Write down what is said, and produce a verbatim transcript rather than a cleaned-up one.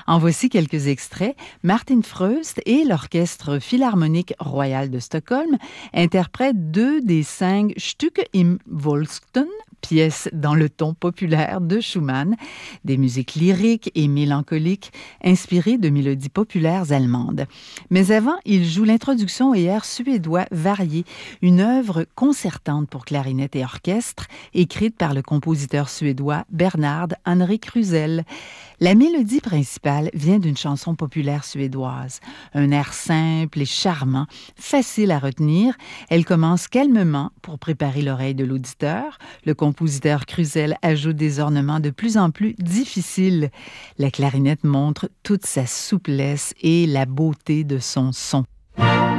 En voici quelques extraits. Martin Freust et l'Orchestre Philharmonique Royal de Stockholm interprètent deux des cinq Stücke im Volkston, pièces dans le ton populaire de Schumann, des musiques lyriques et mélancoliques inspirées de mélodies populaires allemandes. Mais avant, il joue l'introduction et airs suédois variés, une œuvre concertante pour clarinette et orchestre, écrite par le compositeur suédois Bernhard Henrik Rüsel. La mélodie principale vient d'une chanson populaire suédoise, un air simple et charmant, facile à retenir. Elle commence calmement pour préparer l'oreille de l'auditeur. Le compositeur Rüsel ajoute des ornements de plus en plus difficiles. La clarinette montre toute sa souplesse et la beauté de son son.